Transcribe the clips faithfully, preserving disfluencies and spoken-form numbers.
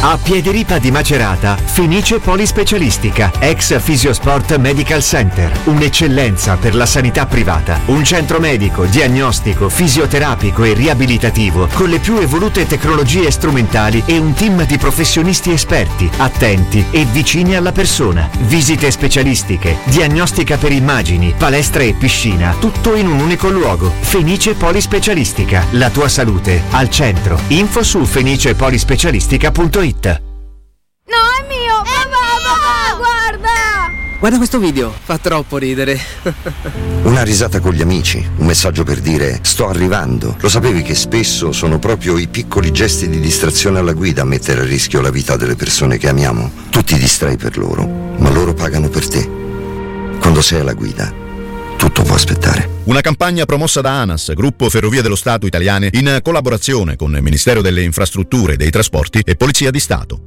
A Piederipa di Macerata, Fenice Polispecialistica, ex Fisiosport Medical Center, un'eccellenza per la sanità privata, un centro medico, diagnostico, fisioterapico e riabilitativo con le più evolute tecnologie strumentali e un team di professionisti esperti, attenti e vicini alla persona. Visite specialistiche, diagnostica per immagini, palestra e piscina, tutto in un unico luogo. Fenice Polispecialistica, la tua salute al centro. Info su fenice polispecialistica punto it. No, è mio! Papà, papà, guarda! Guarda questo video, fa troppo ridere. Una risata con gli amici, un messaggio per dire sto arrivando. Lo sapevi che spesso sono proprio i piccoli gesti di distrazione alla guida a mettere a rischio la vita delle persone che amiamo? Tu ti distrai per loro, ma loro pagano per te. Quando sei alla guida, tutto può aspettare. Una campagna promossa da ANAS, Gruppo Ferrovie dello Stato Italiane, in collaborazione con il Ministero delle Infrastrutture e dei Trasporti e Polizia di Stato.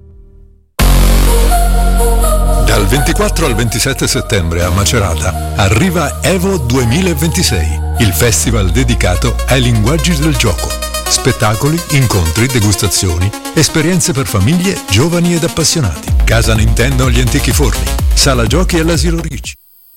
Dal ventiquattro al ventisette settembre a Macerata arriva Evo duemilaventisei, il festival dedicato ai linguaggi del gioco. Spettacoli, incontri, degustazioni, esperienze per famiglie, giovani ed appassionati. Casa Nintendo agli antichi forni, sala giochi all'Asilo Ricci.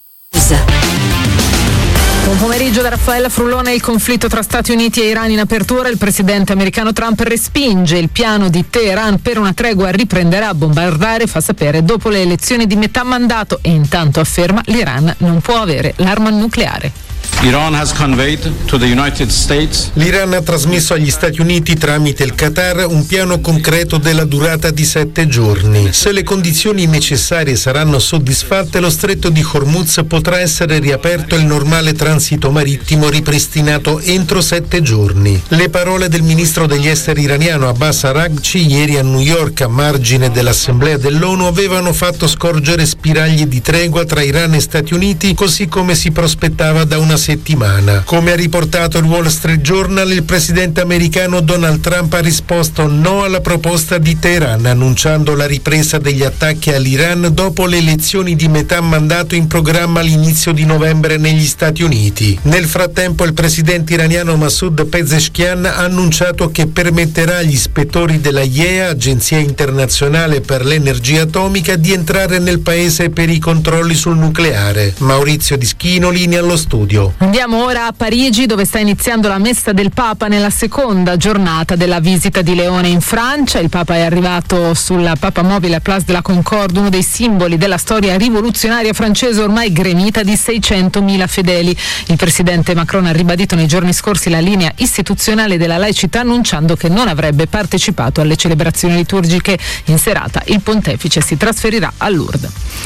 Buon pomeriggio da Raffaella Frullone. Il conflitto tra Stati Uniti e Iran in apertura. Il presidente americano Trump respinge il piano di Teheran per una tregua, riprenderà a bombardare, fa sapere, dopo le elezioni di metà mandato, e intanto afferma l'Iran non può avere l'arma nucleare. Iran has conveyed to the United States. L'Iran ha trasmesso agli Stati Uniti tramite il Qatar un piano concreto della durata di sette giorni. Se le condizioni necessarie saranno soddisfatte, lo stretto di Hormuz potrà essere riaperto e il normale transito marittimo ripristinato entro sette giorni. Le parole del ministro degli esteri iraniano Abbas Araghchi ieri a New York a margine dell'Assemblea dell'ONU avevano fatto scorgere spiragli di tregua tra Iran e Stati Uniti, così come si prospettava da una settimana. settimana. Come ha riportato il Wall Street Journal, il presidente americano Donald Trump ha risposto no alla proposta di Teheran, annunciando la ripresa degli attacchi all'Iran dopo le elezioni di metà mandato in programma all'inizio di novembre negli Stati Uniti. Nel frattempo il presidente iraniano Masoud Pezeshkian ha annunciato che permetterà agli ispettori della I E A, Agenzia Internazionale per l'Energia Atomica, di entrare nel paese per i controlli sul nucleare. Maurizio Dischino, linea allo studio. Andiamo ora a Parigi, dove sta iniziando la messa del Papa nella seconda giornata della visita di Leone in Francia. Il Papa è arrivato sulla Papa Mobile a Place de la Concorde, uno dei simboli della storia rivoluzionaria francese, ormai gremita di seicentomila fedeli. Il presidente Macron ha ribadito nei giorni scorsi la linea istituzionale della laicità, annunciando che non avrebbe partecipato alle celebrazioni liturgiche. In serata il pontefice si trasferirà a Lourdes.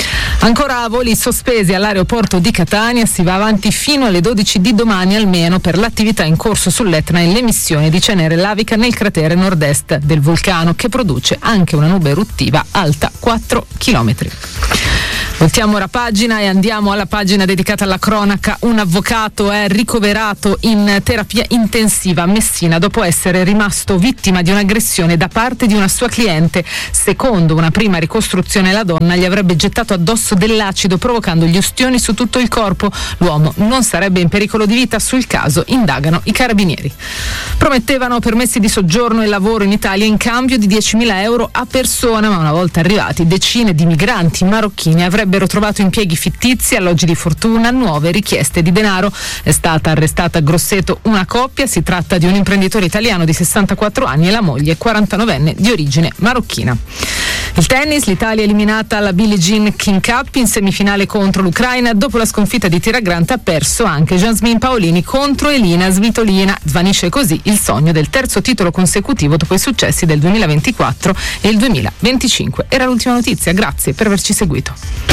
Ancora voli sospesi all'aeroporto di Catania, si va avanti fino alle dodici di domani almeno per l'attività in corso sull'Etna e l'emissione di cenere lavica nel cratere nord-est del vulcano, che produce anche una nube eruttiva alta quattro chilometri. Voltiamo ora pagina e andiamo alla pagina dedicata alla cronaca. Un avvocato è ricoverato in terapia intensiva a Messina dopo essere rimasto vittima di un'aggressione da parte di una sua cliente. Secondo una prima ricostruzione, la donna gli avrebbe gettato addosso dell'acido, provocandogli ustioni su tutto il corpo. L'uomo non sarebbe in pericolo di vita. Sul caso indagano i carabinieri. Promettevano permessi di soggiorno e lavoro in Italia in cambio di diecimila euro a persona, ma una volta arrivati decine di migranti marocchini avrebbero trovato impieghi fittizi, alloggi di fortuna, nuove richieste di denaro. È stata arrestata a Grosseto una coppia. Si tratta di un imprenditore italiano di sessantaquattro anni e la moglie quarantanovenne di origine marocchina. Il tennis, l'Italia eliminata alla Billie Jean King Cup in semifinale contro l'Ucraina. Dopo la sconfitta di Tiragrant ha perso anche Jasmine Paolini contro Elina Svitolina. Svanisce così il sogno del terzo titolo consecutivo dopo i successi del duemilaventiquattro e il duemilaventicinque. Era l'ultima notizia, grazie per averci seguito.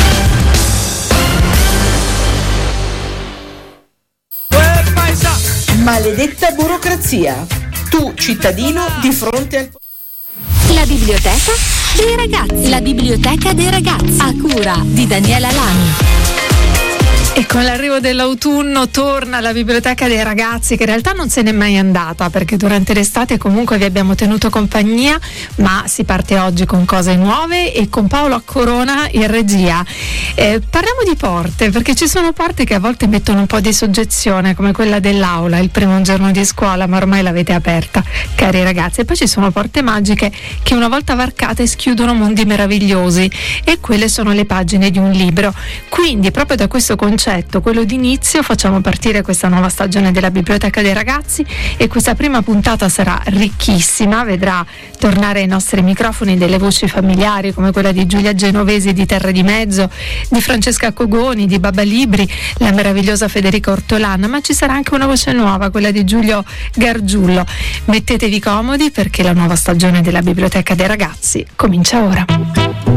Maledetta burocrazia. Tu, cittadino, di fronte al... La biblioteca dei ragazzi. La biblioteca dei ragazzi. A cura di Daniela Lani. E con l'arrivo dell'autunno torna la biblioteca dei ragazzi, che in realtà non se n'è mai andata, perché durante l'estate comunque vi abbiamo tenuto compagnia, ma si parte oggi con cose nuove e con Paolo Accorona in regia. Eh, parliamo di porte, perché ci sono porte che a volte mettono un po' di soggezione, come quella dell'aula, il primo giorno di scuola, ma ormai l'avete aperta, cari ragazzi. E poi ci sono porte magiche che una volta varcate schiudono mondi meravigliosi, e quelle sono le pagine di un libro. Quindi proprio da questo concetto, quello d'inizio, facciamo partire questa nuova stagione della Biblioteca dei Ragazzi, e questa prima puntata sarà ricchissima, vedrà tornare ai nostri microfoni delle voci familiari come quella di Giulia Genovesi di Terre di Mezzo, di Francesca Cogoni, di Baba Libri, la meravigliosa Federica Ortolana, ma ci sarà anche una voce nuova, quella di Giulio Gargiullo. Mettetevi comodi, perché la nuova stagione della Biblioteca dei Ragazzi comincia ora.